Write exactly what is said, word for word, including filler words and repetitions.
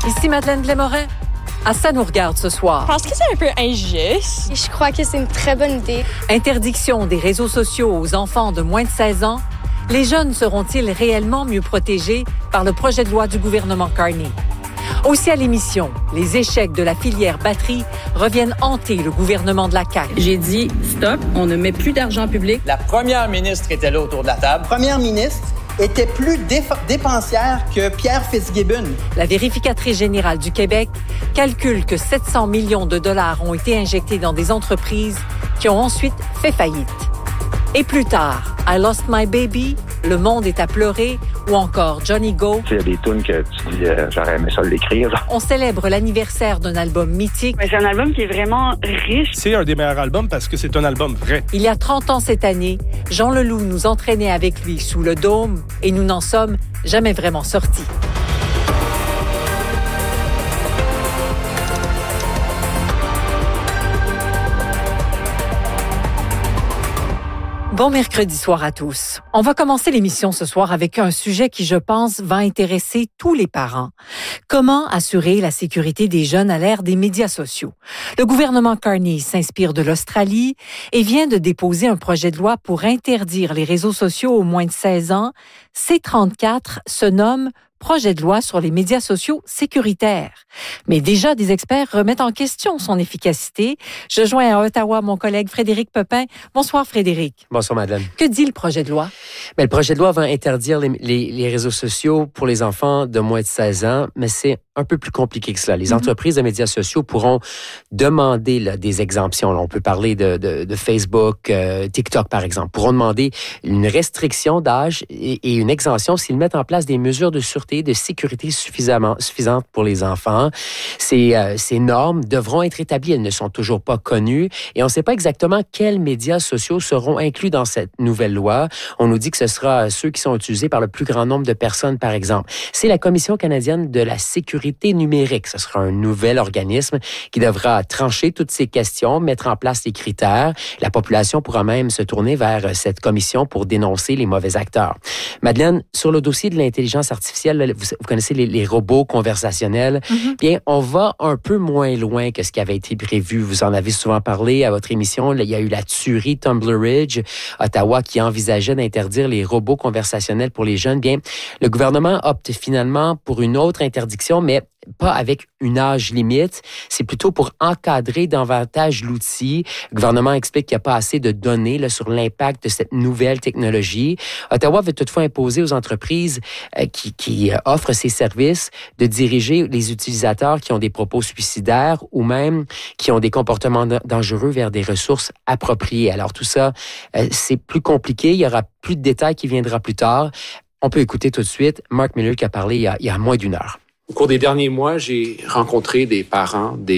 Ici Madeleine Blais-Morin. À Ça nous regarde ce soir. Je pense que c'est un peu injuste. Et je crois que c'est une très bonne idée. Interdiction des réseaux sociaux aux enfants de moins de seize ans. Les jeunes seront-ils réellement mieux protégés par le projet de loi du gouvernement Carney? Aussi à l'émission, les échecs de la filière batterie reviennent hanter le gouvernement de la C A Q. J'ai dit stop, on ne met plus d'argent public. La première ministre était là autour de la table. La première ministre était plus déf- dépensière que Pierre Fitzgibbon. La vérificatrice générale du Québec calcule que sept cents millions de dollars ont été injectés dans des entreprises qui ont ensuite fait faillite. Et plus tard, I Lost My Baby, Le monde est à pleurer ou encore Johnny Go. Il y a des tunes que tu dis, euh, j'aurais aimé ça l'écrire. On célèbre l'anniversaire d'un album mythique. Mais c'est un album qui est vraiment riche. C'est un des meilleurs albums parce que c'est un album vrai. Il y a trente ans cette année, Jean Leloup nous entraînait avec lui sous le dôme et nous n'en sommes jamais vraiment sortis. Bon mercredi soir à tous. On va commencer l'émission ce soir avec un sujet qui, je pense, va intéresser tous les parents. Comment assurer la sécurité des jeunes à l'ère des médias sociaux? Le gouvernement Carney s'inspire de l'Australie et vient de déposer un projet de loi pour interdire les réseaux sociaux aux moins de seize ans. C trente-quatre se nomme Projet de loi sur les médias sociaux sécuritaires. Mais déjà, des experts remettent en question son efficacité. Je joins à Ottawa mon collègue Frédéric Pepin. Bonsoir Frédéric. Bonsoir Madeleine. Que dit le projet de loi? Bien, le projet de loi va interdire les, les, les réseaux sociaux pour les enfants de moins de seize ans, mais c'est un peu plus compliqué que cela. Les mm-hmm. entreprises de médias sociaux pourront demander là, des exemptions. Là, on peut parler de, de, de Facebook, euh, TikTok par exemple, pourront demander une restriction d'âge et, et une exemption s'ils mettent en place des mesures de sûreté, de sécurité suffisamment suffisantes pour les enfants. Ces, euh, ces normes devront être établies. Elles ne sont toujours pas connues et on ne sait pas exactement quels médias sociaux seront inclus dans cette nouvelle loi. On nous dit que ce sera ceux qui sont utilisés par le plus grand nombre de personnes, par exemple. C'est la Commission canadienne de la sécurité numérique. Ce sera un nouvel organisme qui devra trancher toutes ces questions, mettre en place les critères. La population pourra même se tourner vers cette commission pour dénoncer les mauvais acteurs. Madeleine, sur le dossier de l'intelligence artificielle, vous, vous connaissez les, les robots conversationnels. Mm-hmm. Bien, on va un peu moins loin que ce qui avait été prévu. Vous en avez souvent parlé à votre émission. Il y a eu la tuerie Tumblr Ridge, Ottawa, qui envisageait d'interdire les robots conversationnels pour les jeunes. Bien, le gouvernement opte finalement pour une autre interdiction, mais pas avec une âge limite. C'est plutôt pour encadrer davantage l'outil. Le gouvernement explique qu'il n'y a pas assez de données là, sur l'impact de cette nouvelle technologie. Ottawa veut toutefois imposer aux entreprises euh, qui, qui offrent ces services de diriger les utilisateurs qui ont des propos suicidaires ou même qui ont des comportements dangereux vers des ressources appropriées. Alors tout ça, euh, c'est plus compliqué. Il y aura plus de détails qui viendra plus tard. On peut écouter tout de suite Mark Miller qui a parlé il y a, il y a moins d'une heure. Au cours des derniers mois, j'ai rencontré des parents, des